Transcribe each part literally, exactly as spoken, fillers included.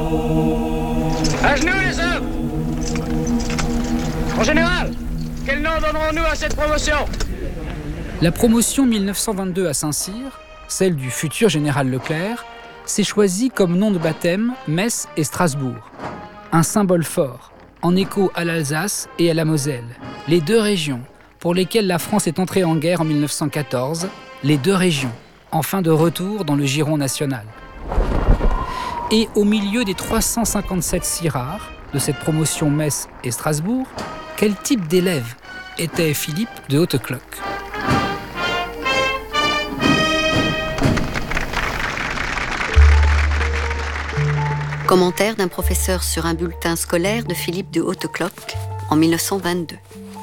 À genoux les hommes! En général, quel nom donnerons-nous à cette promotion? La promotion mille neuf cent vingt-deux à Saint-Cyr, celle du futur général Leclerc, s'est choisie comme nom de baptême Metz et Strasbourg. Un symbole fort, en écho à l'Alsace et à la Moselle, les deux régions pour lesquelles la France est entrée en guerre en mille neuf cent quatorze, les deux régions, enfin de retour dans le giron national. Et au milieu des trois cent cinquante-sept si rares de cette promotion Metz et Strasbourg, quel type d'élève était Philippe de Hautecloque? Commentaire d'un professeur sur un bulletin scolaire de Philippe de Hautecloque en mille neuf cent vingt-deux.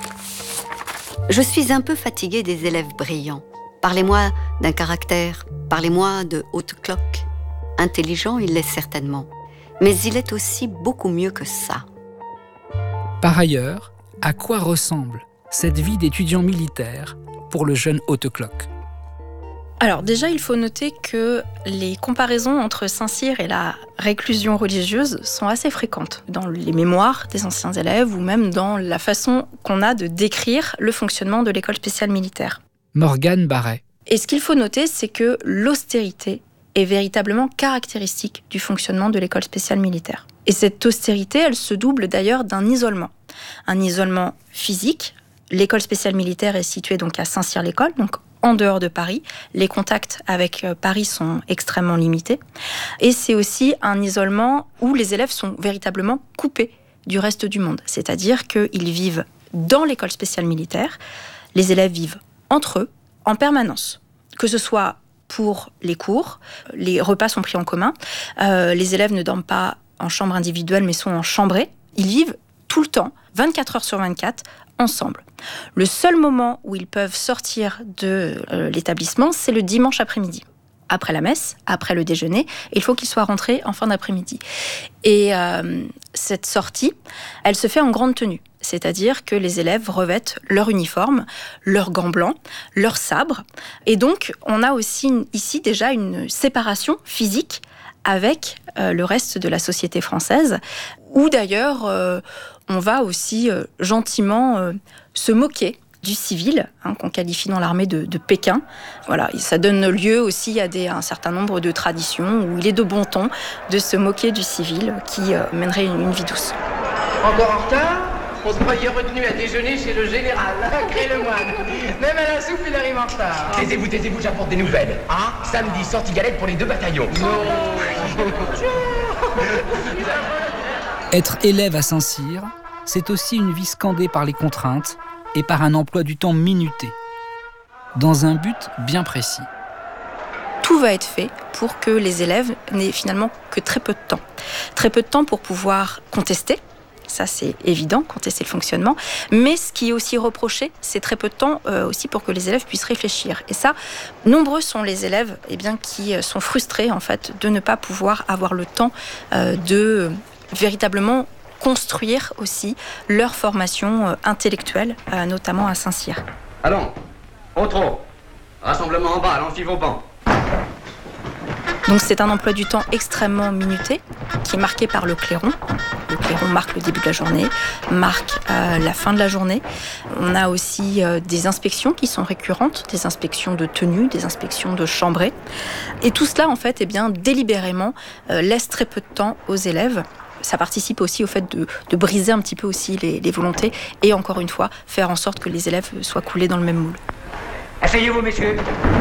Je suis un peu fatiguée des élèves brillants. Parlez-moi d'un caractère, parlez-moi de Hautecloque. Intelligent, il l'est certainement, mais il est aussi beaucoup mieux que ça. Par ailleurs, à quoi ressemble cette vie d'étudiant militaire pour le jeune Hautecloque? Alors déjà, il faut noter que les comparaisons entre Saint-Cyr et la réclusion religieuse sont assez fréquentes dans les mémoires des anciens élèves ou même dans la façon qu'on a de décrire le fonctionnement de l'école spéciale militaire. Morgane Barret. Et ce qu'il faut noter, c'est que l'austérité est véritablement caractéristique du fonctionnement de l'école spéciale militaire. Et cette austérité, elle se double d'ailleurs d'un isolement. Un isolement physique. L'école spéciale militaire est située donc à Saint-Cyr-l'École, donc en dehors de Paris. Les contacts avec Paris sont extrêmement limités. Et c'est aussi un isolement où les élèves sont véritablement coupés du reste du monde. C'est-à-dire qu'ils vivent dans l'école spéciale militaire. Les élèves vivent entre eux, en permanence. Que ce soit pour les cours, les repas sont pris en commun. Euh, les élèves ne dorment pas en chambre individuelle, mais sont en chambrée. Ils vivent tout le temps, vingt-quatre heures sur vingt-quatre, ensemble. Le seul moment où ils peuvent sortir de euh, l'établissement, c'est le dimanche après-midi. Après la messe, après le déjeuner, il faut qu'ils soient rentrés en fin d'après-midi. Et euh, cette sortie, elle se fait en grande tenue. C'est-à-dire que les élèves revêtent leur uniforme, leurs gants blancs, leurs sabres. Et donc, on a aussi une, ici déjà une séparation physique avec euh, le reste de la société française, où d'ailleurs, euh, on va aussi euh, gentiment euh, se moquer du civil, hein, qu'on qualifie dans l'armée de, de Pékin. Voilà, et ça donne lieu aussi à des, un certain nombre de traditions où il est de bon ton de se moquer du civil qui euh, mènerait une, une vie douce. Encore en retard? On se croyait retenu à déjeuner chez le général, sacré le moine. Même à la soupe, il arrive en retard. Taisez-vous, taisez-vous, j'apporte des nouvelles. Hein? Samedi, sortie galette pour les deux bataillons. Non. Être élève à Saint-Cyr, c'est aussi une vie scandée par les contraintes et par un emploi du temps minuté, dans un but bien précis. Tout va être fait pour que les élèves n'aient finalement que très peu de temps. Très peu de temps pour pouvoir contester. Ça, c'est évident, contester le fonctionnement. Mais ce qui est aussi reproché, c'est très peu de temps euh, aussi pour que les élèves puissent réfléchir. Et ça, nombreux sont les élèves eh bien, qui sont frustrés en fait, de ne pas pouvoir avoir le temps euh, de euh, véritablement construire aussi leur formation euh, intellectuelle, euh, notamment à Saint-Cyr. Allons, au trot. Rassemblement en bas, à l'amphivauban. Donc c'est un emploi du temps extrêmement minuté, qui est marqué par le clairon. Le clairon marque le début de la journée, marque euh, la fin de la journée. On a aussi euh, des inspections qui sont récurrentes, des inspections de tenue, des inspections de chambrée. Et tout cela, en fait, eh bien, délibérément, euh, laisse très peu de temps aux élèves. Ça participe aussi au fait de, de briser un petit peu aussi les, les volontés et, encore une fois, faire en sorte que les élèves soient coulés dans le même moule. Asseyez-vous, messieurs.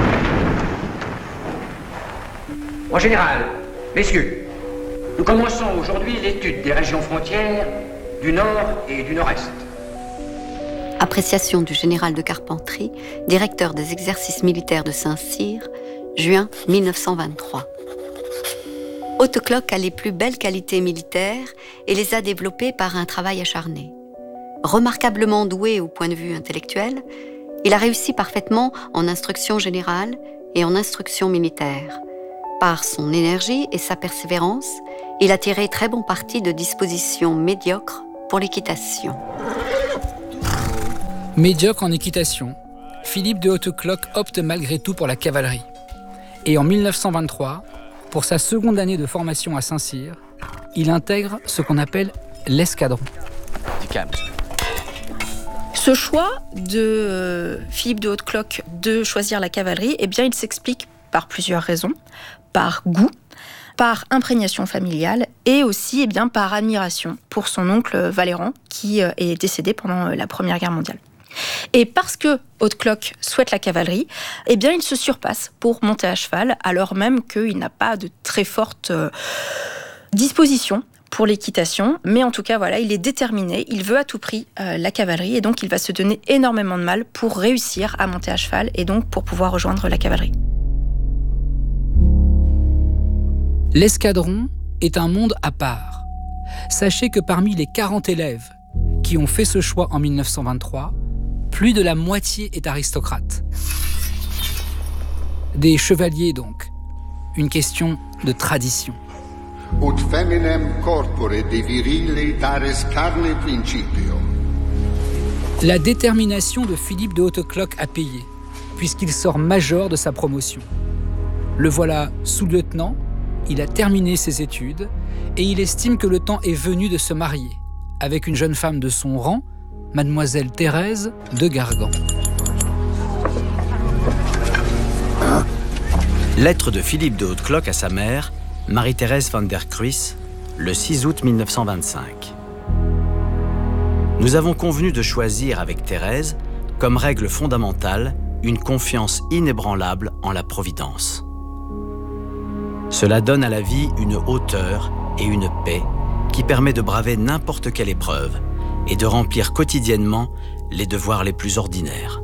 En général, messieurs, nous commençons aujourd'hui l'étude des régions frontières du Nord et du Nord-Est. Appréciation du général de Carpentry, directeur des exercices militaires de Saint-Cyr, juin mille neuf cent vingt-trois. Hautecloque a les plus belles qualités militaires et les a développées par un travail acharné. Remarquablement doué au point de vue intellectuel, il a réussi parfaitement en instruction générale et en instruction militaire. Par son énergie et sa persévérance, il a tiré très bon parti de dispositions médiocres pour l'équitation. Médiocre en équitation, Philippe de Hautecloque opte malgré tout pour la cavalerie. Et en mille neuf cent vingt-trois, pour sa seconde année de formation à Saint-Cyr, il intègre ce qu'on appelle l'escadron. Ce choix de Philippe de Haute-Cloque de choisir la cavalerie, eh bien, il s'explique par plusieurs raisons. Par goût, par imprégnation familiale et aussi eh bien, par admiration pour son oncle Valéran qui est décédé pendant la Première Guerre mondiale. Et parce que Haute-Cloque souhaite la cavalerie, eh bien, il se surpasse pour monter à cheval, alors même qu'il n'a pas de très forte euh, disposition pour l'équitation. Mais en tout cas, voilà, il est déterminé, il veut à tout prix euh, la cavalerie, et donc il va se donner énormément de mal pour réussir à monter à cheval, et donc pour pouvoir rejoindre la cavalerie. L'escadron est un monde à part. Sachez que parmi les quarante élèves qui ont fait ce choix en mille neuf cent vingt-trois, plus de la moitié est aristocrate. Des chevaliers donc. Une question de tradition. Ut feminem corpore de virile dares carne principio. La détermination de Philippe de Haute-Cloque a payé, puisqu'il sort major de sa promotion. Le voilà sous-lieutenant, il a terminé ses études et il estime que le temps est venu de se marier avec une jeune femme de son rang, mademoiselle Thérèse de Gargan. Lettre de Philippe de Haute-Cloque à sa mère, Marie-Thérèse van der Kruis, le six août mille neuf cent vingt-cinq. Nous avons convenu de choisir avec Thérèse, comme règle fondamentale, une confiance inébranlable en la Providence. Cela donne à la vie une hauteur et une paix qui permet de braver n'importe quelle épreuve et de remplir quotidiennement les devoirs les plus ordinaires.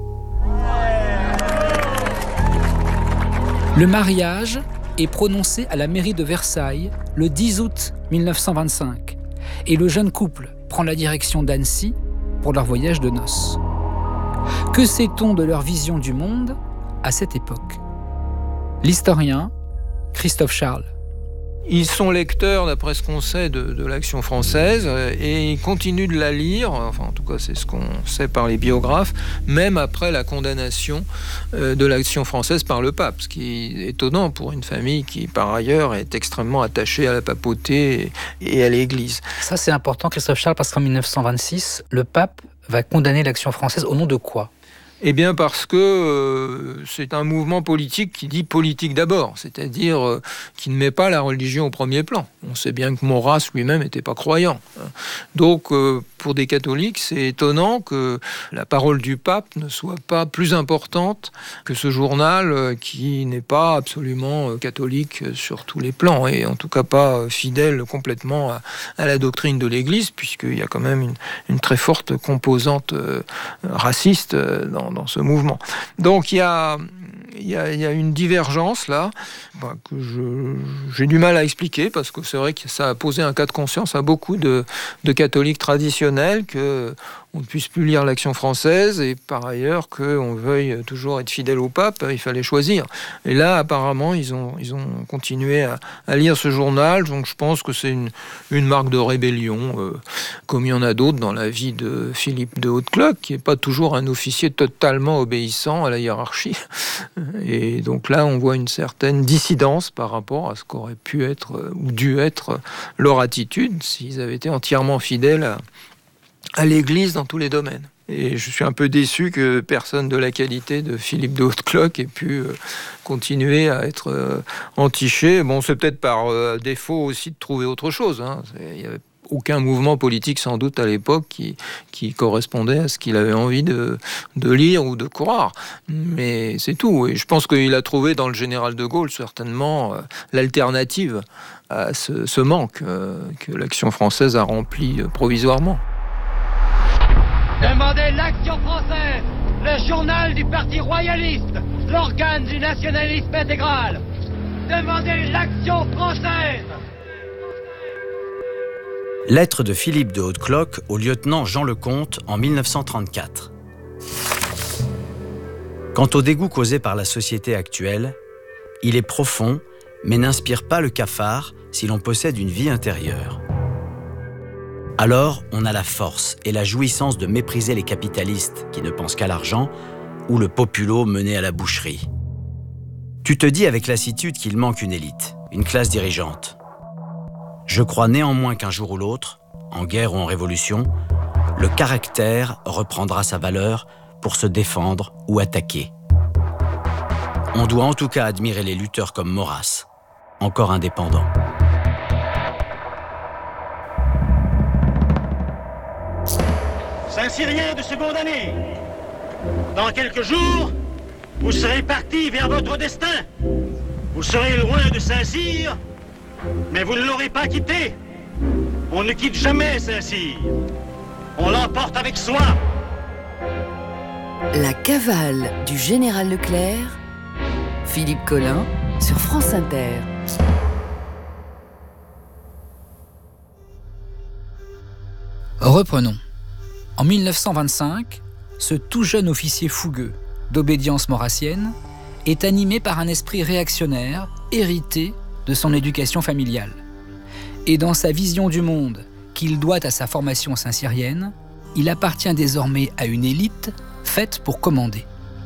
Le mariage est prononcé à la mairie de Versailles le dix août mille neuf cent vingt-cinq et le jeune couple prend la direction d'Annecy pour leur voyage de noces. Que sait-on de leur vision du monde à cette époque ? L'historien Christophe Charles. Ils sont lecteurs, d'après ce qu'on sait, de, de l'Action française et ils continuent de la lire, enfin en tout cas c'est ce qu'on sait par les biographes, même après la condamnation de l'Action française par le pape, ce qui est étonnant pour une famille qui par ailleurs est extrêmement attachée à la papauté et à l'Église. Ça c'est important Christophe Charles parce qu'en mille neuf cent vingt-six, le pape va condamner l'Action française au nom de quoi ? Eh bien parce que euh, c'est un mouvement politique qui dit politique d'abord, c'est-à-dire euh, qui ne met pas la religion au premier plan. On sait bien que Maurras lui-même n'était pas croyant. Donc euh, pour des catholiques, c'est étonnant que la parole du pape ne soit pas plus importante que ce journal euh, qui n'est pas absolument euh, catholique sur tous les plans, et en tout cas pas euh, fidèle complètement à, à la doctrine de l'Église, puisqu'il y a quand même une, une très forte composante euh, raciste euh, dans dans ce mouvement. Donc il y a, il y a, il y a une divergence là bah, que je, j'ai du mal à expliquer parce que c'est vrai que ça a posé un cas de conscience à beaucoup de, de catholiques traditionnels que on ne puisse plus lire l'Action française et par ailleurs qu'on veuille toujours être fidèle au pape, il fallait choisir. Et là, apparemment, ils ont, ils ont continué à, à lire ce journal, donc je pense que c'est une, une marque de rébellion, euh, comme il y en a d'autres dans la vie de Philippe de Haute-Cloque, qui n'est pas toujours un officier totalement obéissant à la hiérarchie. Et donc là, on voit une certaine dissidence par rapport à ce qu'aurait pu être ou dû être leur attitude s'ils avaient été entièrement fidèles à à l'Église dans tous les domaines. Et je suis un peu déçu que personne de la qualité de Philippe de Haute-Cloque ait pu euh, continuer à être euh, entiché. Bon, c'est peut-être par euh, défaut aussi de trouver autre chose. Hein. Il n'y avait aucun mouvement politique sans doute à l'époque qui, qui correspondait à ce qu'il avait envie de, de lire ou de croire. Mais c'est tout. Et je pense qu'il a trouvé dans le général de Gaulle certainement euh, l'alternative à ce, ce manque euh, que l'Action française a rempli euh, provisoirement. Demandez l'Action française, le journal du Parti royaliste, l'organe du nationalisme intégral. Demandez l'Action française. Lettre de Philippe de Haute-Cloque au lieutenant Jean Lecomte en mille neuf cent trente-quatre. Quant au dégoût causé par la société actuelle, il est profond, mais n'inspire pas le cafard si l'on possède une vie intérieure. Alors, on a la force et la jouissance de mépriser les capitalistes qui ne pensent qu'à l'argent ou le populo mené à la boucherie. Tu te dis avec lassitude qu'il manque une élite, une classe dirigeante. Je crois néanmoins qu'un jour ou l'autre, en guerre ou en révolution, le caractère reprendra sa valeur pour se défendre ou attaquer. On doit en tout cas admirer les lutteurs comme Maurras, encore indépendant. Saint-Cyrien de seconde année, dans quelques jours, vous serez partis vers votre destin. Vous serez loin de Saint-Cyr, mais vous ne l'aurez pas quitté. On ne quitte jamais Saint-Cyr. On l'emporte avec soi. La cavale du général Leclerc, Philippe Collin, sur France Inter. Reprenons. En mille neuf cent vingt-cinq, ce tout jeune officier fougueux, d'obédience maurassienne, est animé par un esprit réactionnaire, hérité de son éducation familiale. Et dans sa vision du monde, qu'il doit à sa formation saint-cyrienne, il appartient désormais à une élite faite pour commander.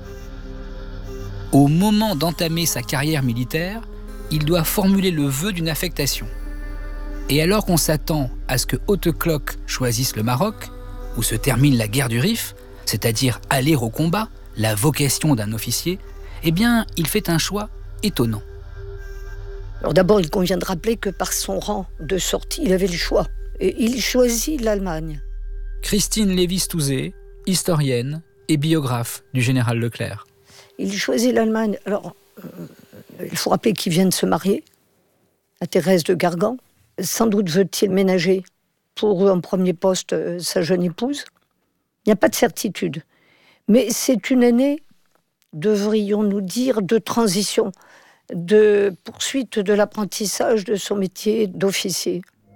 Au moment d'entamer sa carrière militaire, il doit formuler le vœu d'une affectation. Et alors qu'on s'attend à ce que Haute-Cloque choisisse le Maroc, où se termine la guerre du Rif, c'est-à-dire aller au combat, la vocation d'un officier, eh bien, il fait un choix étonnant. Alors d'abord, il convient de rappeler que par son rang de sortie, il avait le choix. Et il choisit l'Allemagne. Christine Lévy-Stouzé, historienne et biographe du général Leclerc. Il choisit l'Allemagne. Alors, euh, il faut rappeler qu'il vient de se marier à Thérèse de Gargan. Sans doute veut-il ménager pour en premier poste euh, sa jeune épouse. Il n'y a pas de certitude. Mais c'est une année, devrions-nous dire, de transition, de poursuite de l'apprentissage de son métier d'officier.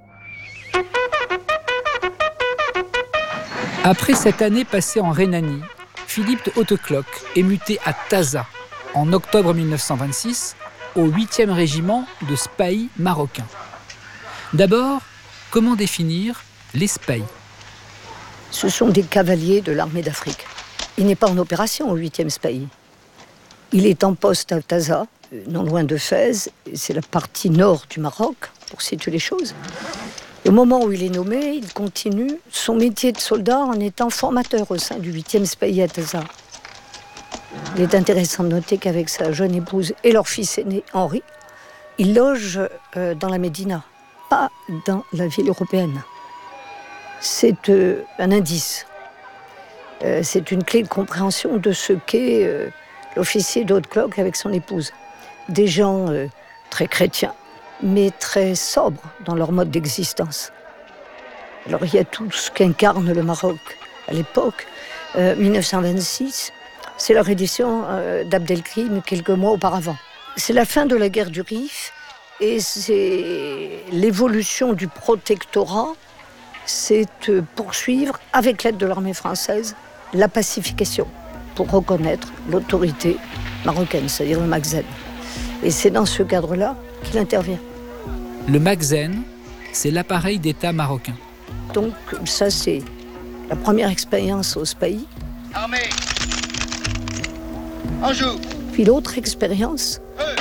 Après cette année passée en Rhénanie, Philippe de Haute-Cloque est muté à Taza, en octobre mille neuf cent vingt-six, au huitième régiment de Spahis marocain. D'abord, comment définir les Spahis ? Ce sont des cavaliers de l'armée d'Afrique. Il n'est pas en opération au huitième Spahis. Il est en poste à Taza, non loin de Fès, c'est la partie nord du Maroc, pour situer les choses. Au moment où il est nommé, il continue son métier de soldat en étant formateur au sein du huitième Spahis à Taza. Il est intéressant de noter qu'avec sa jeune épouse et leur fils aîné, Henri, il loge euh, dans la Médina, pas dans la ville européenne. C'est euh, un indice. Euh, c'est une clé de compréhension de ce qu'est euh, l'officier de Haute-Cloque avec son épouse. Des gens euh, très chrétiens, mais très sobres dans leur mode d'existence. Alors il y a tout ce qu'incarne le Maroc à l'époque. Euh, mille neuf cent vingt-six, c'est la reddition euh, d'Abdelkrim quelques mois auparavant. C'est la fin de la guerre du Rif et c'est l'évolution du protectorat, c'est euh, poursuivre, avec l'aide de l'armée française, la pacification pour reconnaître l'autorité marocaine, c'est-à-dire le Magzen. Et c'est dans ce cadre-là qu'il intervient. Le Magzen, c'est l'appareil d'État marocain. Donc ça, c'est la première expérience au Spahis. Armée. En joue. Puis l'autre expérience,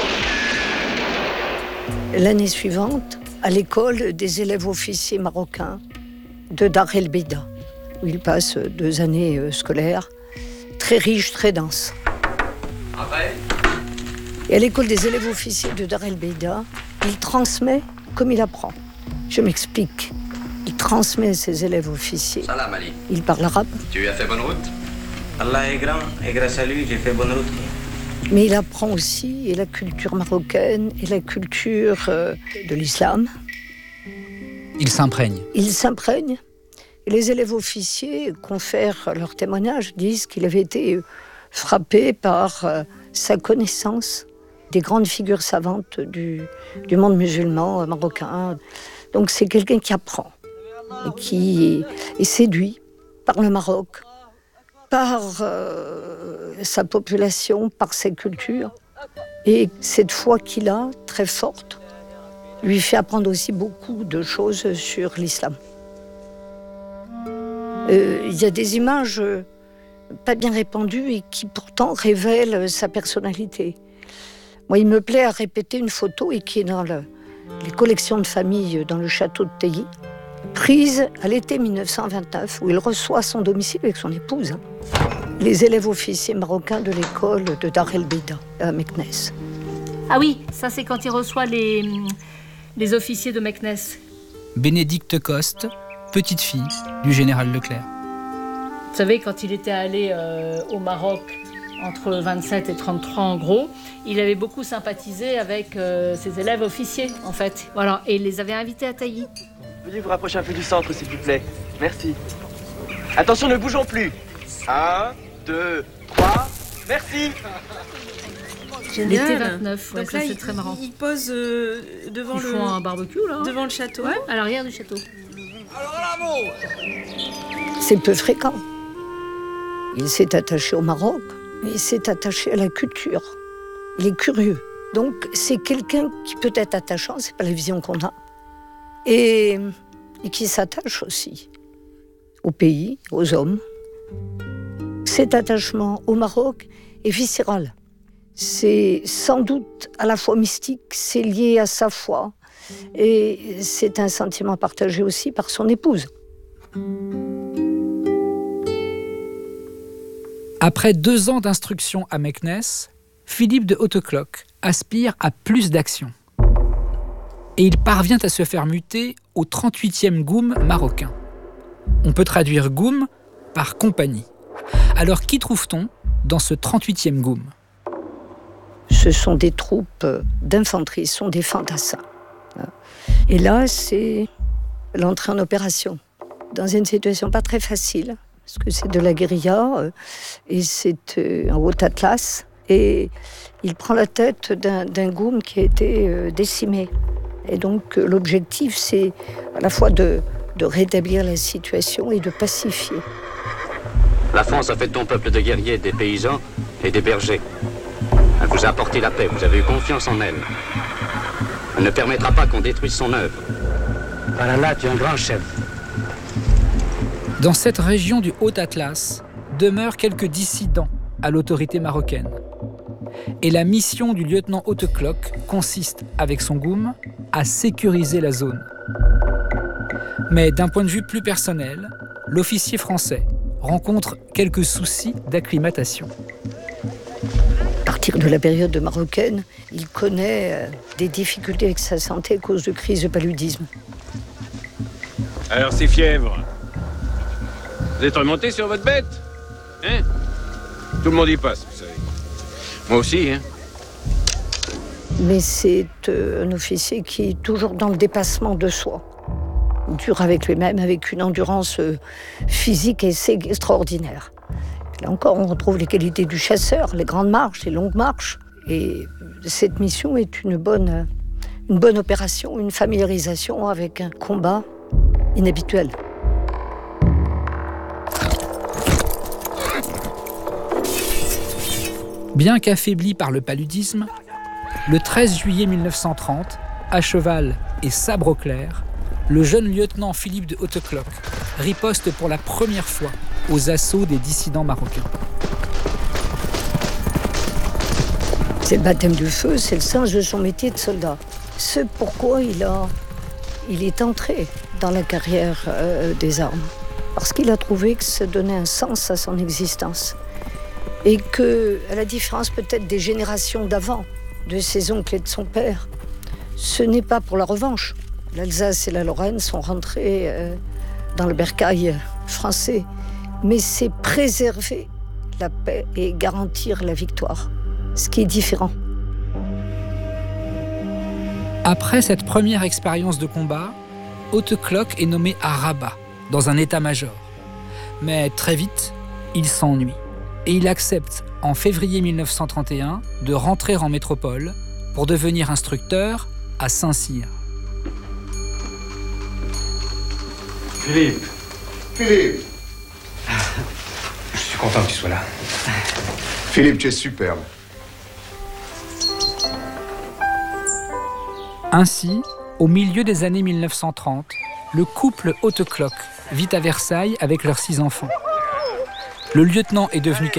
l'année suivante, à l'école des élèves officiers marocains de Dar el Beida, où il passe deux années scolaires, très riches, très denses. Après. Et à l'école des élèves officiers de Dar el Beida, il transmet comme il apprend. Je m'explique. Il transmet à ses élèves officiers. Salam Ali. Il parle arabe. Tu as fait bonne route? Allah est grand et grâce à lui, j'ai fait bonne route. Mais il apprend aussi et la culture marocaine et la culture euh, de l'islam. Il s'imprègne. Il s'imprègne. Et les élèves officiers confèrent leur témoignage, disent qu'il avait été frappé par euh, sa connaissance des grandes figures savantes du, du monde musulman marocain. Donc c'est quelqu'un qui apprend et qui est séduit par le Maroc, par euh, sa population, par sa culture. Et cette foi qu'il a, très forte, lui fait apprendre aussi beaucoup de choses sur l'islam. Euh, il y a des images pas bien répandues et qui pourtant révèlent sa personnalité. Moi, il me plaît à répéter une photo et qui est dans le, les collections de famille dans le château de Teilly, prise à l'été mille neuf cent vingt-neuf, où il reçoit son domicile avec son épouse, hein, les élèves officiers marocains de l'école de Dar el Beida à Meknès. Ah oui, ça c'est quand il reçoit les, les officiers de Meknès. Bénédicte Coste, petite fille du général Leclerc. Vous savez, quand il était allé euh, au Maroc, entre vingt-sept et trente-trois en gros, il avait beaucoup sympathisé avec euh, ses élèves officiers, en fait. Voilà, et il les avait invités à Tailly. Veuillez vous rapprocher un peu du centre, s'il vous plaît. Merci. Attention, ne bougeons plus. Un, deux, trois, merci. L'été vingt-neuf, ouais, donc ça là, c'est il, très marrant. Ils posent euh, devant Ils le... font un barbecue, là. Devant le château. Ouais, à l'arrière du château. C'est peu fréquent. Il s'est attaché au Maroc, il s'est attaché à la culture. Il est curieux. Donc c'est quelqu'un qui peut être attachant, c'est pas la vision qu'on a. Et, et qui s'attache aussi au pays, aux hommes. Cet attachement au Maroc est viscéral. C'est sans doute à la fois mystique, c'est lié à sa foi, et c'est un sentiment partagé aussi par son épouse. Après deux ans d'instruction à Meknès, Philippe de Hautecloque aspire à plus d'action. Et il parvient à se faire muter au trente-huitième Goum marocain. On peut traduire Goum par compagnie. Alors qui trouve-t-on dans ce trente-huitième Goum ? Ce sont des troupes d'infanterie, ce sont des fantassins. Et là, c'est l'entrée en opération, dans une situation pas très facile, parce que c'est de la guérilla, et c'est en Haut-Atlas, et il prend la tête d'un, d'un Goum qui a été décimé. Et donc l'objectif, c'est à la fois de, de rétablir la situation et de pacifier. La France a fait de ton peuple de guerriers, des paysans et des bergers. Elle vous a apporté la paix, vous avez eu confiance en elle. Elle ne permettra pas qu'on détruise son œuvre. Voilà, là, tu es un grand chef. Dans cette région du Haut-Atlas demeurent quelques dissidents à l'autorité marocaine. Et la mission du lieutenant Hautecloque consiste, avec son Goum, à sécuriser la zone. Mais d'un point de vue plus personnel, l'officier français rencontre quelques soucis d'acclimatation. À partir de la période marocaine, il connaît des difficultés avec sa santé à cause de crises de paludisme. Alors ces fièvres, vous êtes remonté sur votre bête, hein? Tout le monde y passe, vous savez. Moi aussi, hein. Mais c'est un officier qui est toujours dans le dépassement de soi. Dur avec lui-même, avec une endurance physique assez extraordinaire. Là encore, on retrouve les qualités du chasseur, les grandes marches, les longues marches. Et cette mission est une bonne, une bonne opération, une familiarisation avec un combat inhabituel. Bien qu'affaibli par le paludisme, le treize juillet mille neuf cent trente, à cheval et sabre au clair, le jeune lieutenant Philippe de Hautecloque riposte pour la première fois aux assauts des dissidents marocains. C'est le baptême du feu, c'est le sens de son métier de soldat. C'est pourquoi il, a, il est entré dans la carrière euh, des armes. Parce qu'il a trouvé que ça donnait un sens à son existence. Et que, à la différence peut-être des générations d'avant, de ses oncles et de son père, ce n'est pas pour la revanche. L'Alsace et la Lorraine sont rentrés euh, dans le bercail français. Mais c'est préserver la paix et garantir la victoire, ce qui est différent. Après cette première expérience de combat, Hautecloque est nommé à Rabat, dans un état-major. Mais très vite, il s'ennuie. Et il accepte, en février mille neuf cent trente et un, de rentrer en métropole pour devenir instructeur à Saint-Cyr. Philippe. Philippe. Je suis content que tu sois là. Philippe, tu es superbe. Ainsi, au milieu des années mille neuf cent trente, le couple Hautecloque vit à Versailles avec leurs six enfants. Le lieutenant est devenu